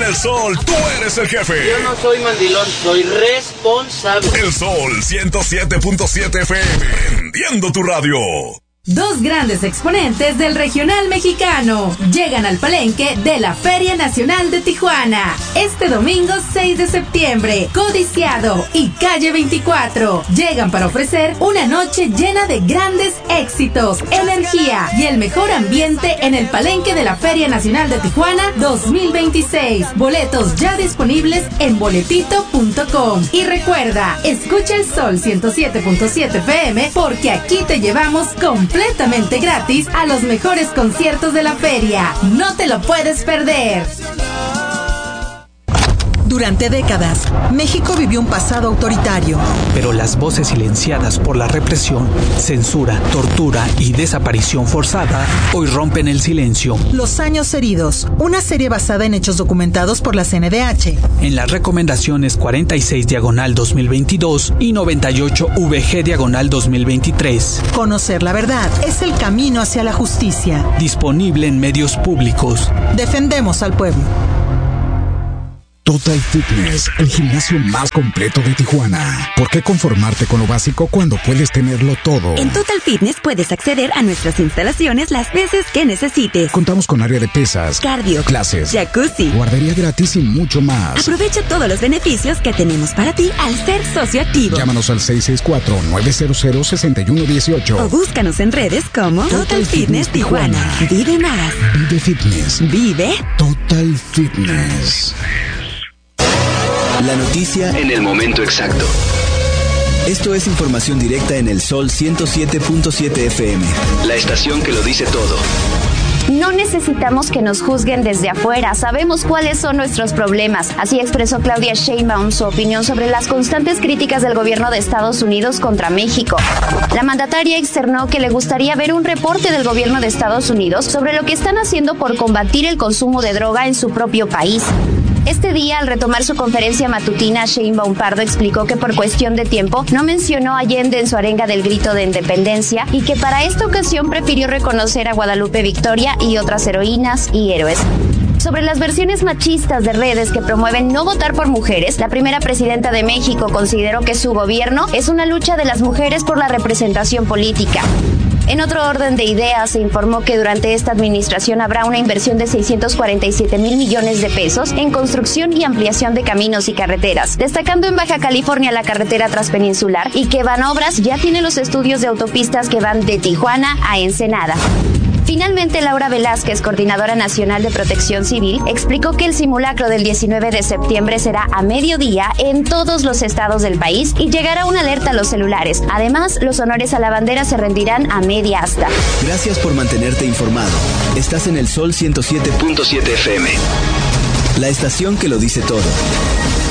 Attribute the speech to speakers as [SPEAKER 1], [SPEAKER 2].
[SPEAKER 1] el Sol, tú eres el jefe.
[SPEAKER 2] Yo no soy mandilón, soy responsable.
[SPEAKER 1] El Sol 107.7 FM, prendiendo tu radio.
[SPEAKER 3] Dos grandes exponentes del regional mexicano llegan al palenque de la Feria Nacional de Tijuana. Este domingo 6 de septiembre, Codiciado y Calle 24 llegan para ofrecer una noche llena de grandes éxitos, energía y el mejor ambiente en el palenque de la Feria Nacional de Tijuana 2026. Boletos ya disponibles en boletito.com. Y recuerda, escucha el Sol 107.7 FM porque aquí te llevamos completamente gratis a los mejores conciertos de la feria. No te lo puedes perder.
[SPEAKER 4] Durante décadas, México vivió un pasado autoritario.
[SPEAKER 5] Pero las voces silenciadas por la represión, censura, tortura y desaparición forzada hoy rompen el silencio.
[SPEAKER 4] Los años heridos, una serie basada en hechos documentados por la CNDH.
[SPEAKER 5] En las recomendaciones 46/2022 y 98/VG/2023.
[SPEAKER 4] Conocer la verdad es el camino hacia la justicia.
[SPEAKER 5] Disponible en medios públicos.
[SPEAKER 4] Defendemos al pueblo.
[SPEAKER 6] Total Fitness, el gimnasio más completo de Tijuana. ¿Por qué conformarte con lo básico cuando puedes tenerlo todo?
[SPEAKER 7] En Total Fitness puedes acceder a nuestras instalaciones las veces que necesites.
[SPEAKER 6] Contamos con área de pesas,
[SPEAKER 7] cardio,
[SPEAKER 6] clases,
[SPEAKER 7] jacuzzi,
[SPEAKER 6] guardería gratis y mucho más.
[SPEAKER 7] Aprovecha todos los beneficios que tenemos para ti al ser socio activo.
[SPEAKER 6] Llámanos al 664-900-6118
[SPEAKER 7] o búscanos en redes como Total Fitness Tijuana. Vive más.
[SPEAKER 6] Vive Fitness.
[SPEAKER 7] Vive
[SPEAKER 6] Total Fitness.
[SPEAKER 8] La noticia en el momento exacto. Esto es información directa en el Sol 107.7 FM, la estación que lo dice todo.
[SPEAKER 9] No necesitamos que nos juzguen desde afuera, sabemos cuáles son nuestros problemas. Así expresó Claudia Sheinbaum su opinión sobre las constantes críticas del gobierno de Estados Unidos contra México. La mandataria externó que le gustaría ver un reporte del gobierno de Estados Unidos sobre lo que están haciendo por combatir el consumo de droga en su propio país. Este día, al retomar su conferencia matutina, Sheinbaum Pardo explicó que por cuestión de tiempo no mencionó a Allende en su arenga del grito de independencia y que para esta ocasión prefirió reconocer a Guadalupe Victoria y otras heroínas y héroes. Sobre las versiones machistas de redes que promueven no votar por mujeres, la primera presidenta de México consideró que su gobierno es una lucha de las mujeres por la representación política. En otro orden de ideas, se informó que durante esta administración habrá una inversión de 647,000 millones de pesos en construcción y ampliación de caminos y carreteras, destacando en Baja California la carretera transpeninsular y que Banobras ya tiene los estudios de autopistas que van de Tijuana a Ensenada. Finalmente, Laura Velázquez, coordinadora nacional de Protección Civil, explicó que el simulacro del 19 de septiembre será a mediodía en todos los estados del país y llegará una alerta a los celulares. Además, los honores a la bandera se rendirán a media asta.
[SPEAKER 8] Gracias por mantenerte informado. Estás en el Sol 107.7 FM, la estación que lo dice todo.